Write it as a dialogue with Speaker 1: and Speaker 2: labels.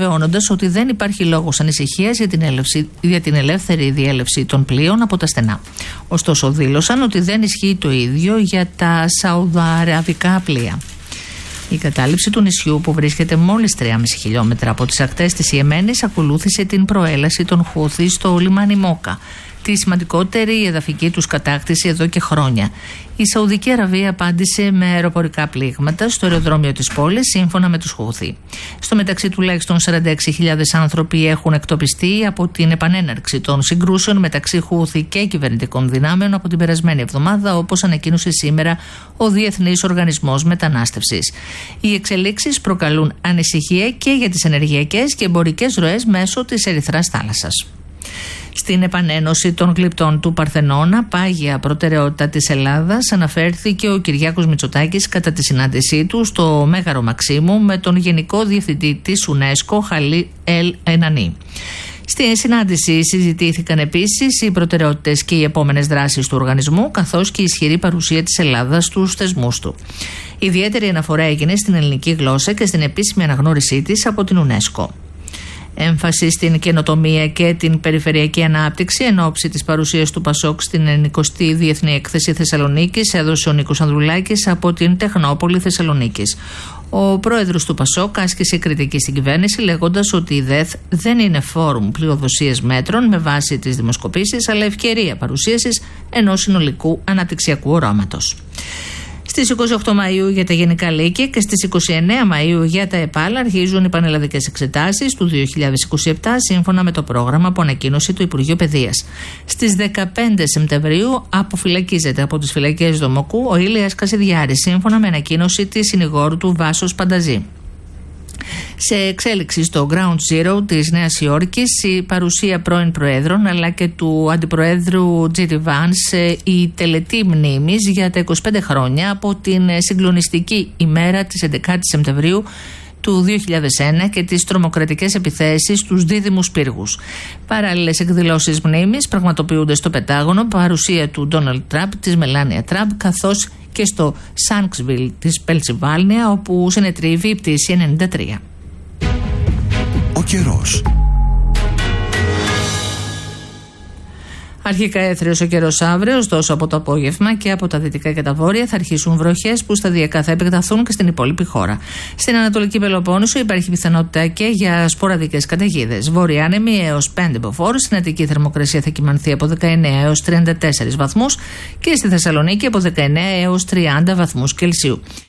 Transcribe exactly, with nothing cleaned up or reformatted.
Speaker 1: διαβεβαιώνοντας ότι δεν υπάρχει λόγος ανησυχίας για την, έλευση, για την ελεύθερη διέλευση των πλοίων από τα στενά. Ωστόσο, δήλωσαν ότι δεν ισχύει το ίδιο για τα σαουδαραβικά πλοία. Η κατάληψη του νησιού, που βρίσκεται μόλις τρία κόμμα πέντε χιλιόμετρα από τις ακτές της Ιεμένης, ακολούθησε την προέλαση των Χούθι στο λιμάνι Μόκα, τη σημαντικότερη εδαφική τους κατάκτηση εδώ και χρόνια. Η Σαουδική Αραβία απάντησε με αεροπορικά πλήγματα στο αεροδρόμιο της πόλης, σύμφωνα με τους Χούθι. Στο μεταξύ, τουλάχιστον σαράντα έξι χιλιάδες άνθρωποι έχουν εκτοπιστεί από την επανέναρξη των συγκρούσεων μεταξύ Χούθι και κυβερνητικών δυνάμεων από την περασμένη εβδομάδα, όπως ανακοίνωσε σήμερα ο Διεθνής Οργανισμός Μετανάστευσης. Οι εξελίξεις προκαλούν ανησυχία και για τις ενεργειακές και εμπορικές ροές μέσω της Ερυθράς θάλασσας. Στην επανένωση των γλυπτών του Παρθενώνα, πάγια προτεραιότητα της Ελλάδας, αναφέρθηκε ο Κυριάκος Μητσοτάκης κατά τη συνάντησή του στο Μέγαρο Μαξίμου με τον Γενικό Διευθυντή της UNESCO, Χαλί Ελ Ενανί. Στη συνάντηση συζητήθηκαν επίσης οι προτεραιότητες και οι επόμενες δράσεις του οργανισμού, καθώς και η ισχυρή παρουσία της Ελλάδας στους θεσμούς του. Ιδιαίτερη αναφορά έγινε στην ελληνική γλώσσα και στην επίσημη αναγνώρισή της από την UNESCO. Έμφαση στην καινοτομία και την περιφερειακή ανάπτυξη εν ώψη της παρουσίας του Πασόκ στην ενενηκοστή Διεθνή Έκθεση Θεσσαλονίκης έδωσε ο Νίκος Ανδρουλάκης από την Τεχνόπολη Θεσσαλονίκης. Ο πρόεδρος του Πασόκ άσκησε κριτική στην κυβέρνηση, λέγοντας ότι η ΔΕΘ δεν είναι φόρουμ πλειοδοσίας μέτρων με βάση τις δημοσκοπήσεις, αλλά ευκαιρία παρουσίασης ενός συνολικού αναπτυξιακού οράματος. Στις είκοσι οκτώ Μαΐου για τα Γενικά Λύκεια και στις είκοσι εννέα Μαΐου για τα ΕΠΑΛ αρχίζουν οι πανελλαδικές εξετάσεις του δύο χιλιάδες είκοσι επτά, σύμφωνα με το πρόγραμμα που ανακοίνωσε το Υπουργείο Παιδείας. Στις δεκαπέντε Σεπτεμβρίου αποφυλακίζεται από τις φυλακές Δομοκού ο Ήλιας Κασιδιάρης, σύμφωνα με ανακοίνωση της συνηγόρου του Βάσος Πανταζή. Σε εξέλιξη στο Ground Zero της Νέας Υόρκης, η παρουσία πρώην Προέδρων αλλά και του Αντιπροέδρου τζι ντι Vance, η τελετή μνήμης για τα είκοσι πέντε χρόνια από την συγκλονιστική ημέρα της έντεκα Σεπτεμβρίου του δύο χιλιάδες ένα και τις τρομοκρατικές επιθέσεις στους δίδυμους πύργους. Παράλληλες εκδηλώσεις μνήμης πραγματοποιούνται στο Πεντάγωνο, παρουσία του Ντόναλντ Τραμπ, της Μελάνια Τραμπ, καθώς και στο Σάνξβιλ της Πενσιλβάνια, όπου συνετρίβει η πτήση ενενήντα τρία.
Speaker 2: Ο καιρός.
Speaker 1: Αρχικά έθριος ο καιρός αύριο, ωστόσο από το απόγευμα και από τα δυτικά και τα βόρεια θα αρχίσουν βροχές που σταδιακά θα επεκταθούν και στην υπόλοιπη χώρα. Στην Ανατολική Πελοπόννησο υπάρχει πιθανότητα και για σποραδικές καταιγίδες. Βόρεια άνεμη έως πέντε μποφόρ, στην Αττική θερμοκρασία θα κυμανθεί από δεκαεννέα έως τριάντα τέσσερις βαθμούς και στη Θεσσαλονίκη από δεκαεννέα έως τριάντα βαθμούς Κελσίου.